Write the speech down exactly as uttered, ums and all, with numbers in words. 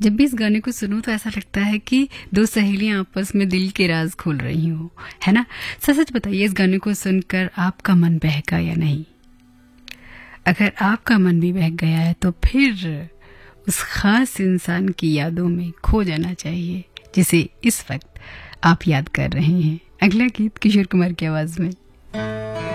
जब भी इस गाने को सुनूं तो ऐसा लगता है कि दो सहेलियां आपस में दिल के राज खोल रही हो, है ना। सच सच बताइए, इस गाने को सुनकर आपका मन बहका या नहीं? अगर आपका मन भी बहक गया है तो फिर उस खास इंसान की यादों में खो जाना चाहिए जिसे इस वक्त आप याद कर रहे हैं। अगला गीत किशोर कुमार की आवाज में।